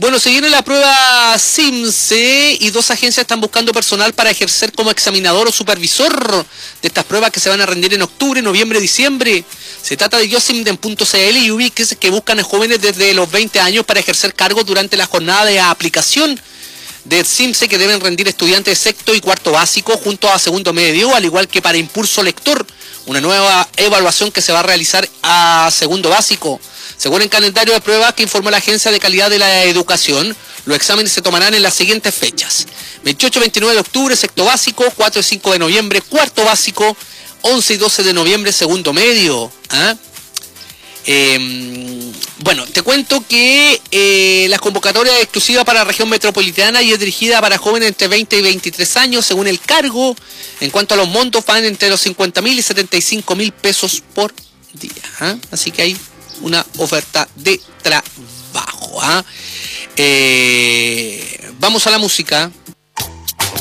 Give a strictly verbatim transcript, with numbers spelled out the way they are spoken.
Bueno, se viene la prueba CIMSE y dos agencias están buscando personal para ejercer como examinador o supervisor de estas pruebas que se van a rendir en octubre, noviembre, diciembre. Se trata de Yosimden punto c l y Ubiques, que buscan a jóvenes desde los veinte años para ejercer cargos durante la jornada de aplicación de CIMSE que deben rendir estudiantes de sexto y cuarto básico junto a segundo medio, al igual que para Impulso Lector, una nueva evaluación que se va a realizar a segundo básico. Según el calendario de pruebas que informó la Agencia de Calidad de la Educación, los exámenes se tomarán en las siguientes fechas: veintiocho y veintinueve de octubre, sexto básico; cuatro y cinco de noviembre, cuarto básico; once y doce de noviembre, segundo medio. ¿Ah? Eh, bueno, te cuento que eh, la convocatoria es exclusiva para la región metropolitana y es dirigida para jóvenes entre veinte y veintitrés años, según el cargo. En cuanto a los montos, van entre los cincuenta mil y setenta y cinco mil pesos por día. ¿Ah? Así que hay una oferta de trabajo. ¿Ah? Eh, vamos a la música.